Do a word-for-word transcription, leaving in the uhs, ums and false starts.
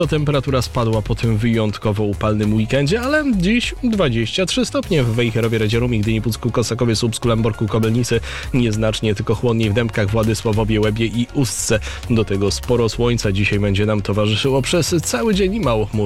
To temperatura spadła po tym wyjątkowo upalnym weekendzie, ale dziś dwadzieścia trzy stopnie w Wejherowie, Radzierumie, Gdyni, Pucku, Kosakowie, Słupsku, Lemborku, Kobylnicy. Nieznacznie, tylko chłodniej w Dębkach, Władysławowie, Łebie i Ustce. Do tego sporo słońca dzisiaj będzie nam towarzyszyło przez cały dzień i mało chmur.